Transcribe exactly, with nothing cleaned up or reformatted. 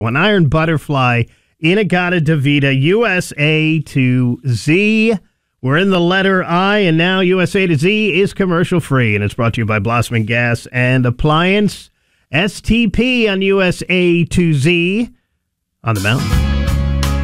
An Iron Butterfly, In-A-Gadda-Da-Vida, U S A to Z. We're in the letter I, and now U S A to Z is commercial-free, and it's brought to you by Blossoming Gas and Appliance. S T P on U S A to Z on the mountain.